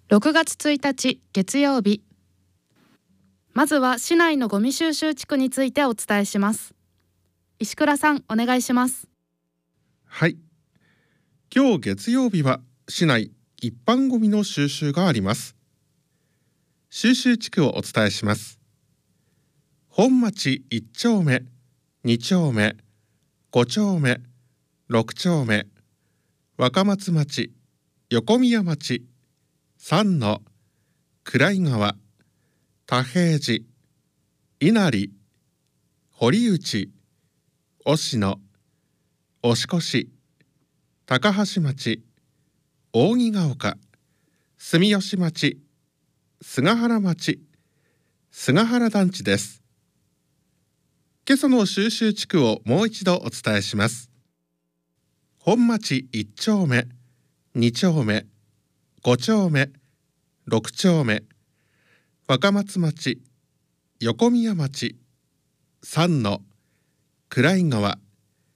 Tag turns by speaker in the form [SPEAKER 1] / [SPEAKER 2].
[SPEAKER 1] 6月1日月曜日。まずは市内のゴミ収集地区についてお伝えします。石倉さん、お願いします。
[SPEAKER 2] はい。今日月曜日は市内一般ゴミの収集があります。収集地区をお伝えします。本町1丁目、2丁目、5丁目、6丁目、若松町、横宮町、三野、暗井川、田平寺、稲荷、堀内、忍野、押越、高橋町、扇ヶ丘、住吉町、菅原町、菅原団地です。今朝の収集地区をもう一度お伝えします。本町1丁目、2丁目、5丁目、6丁目、若松町、横宮町、三野、暗井川、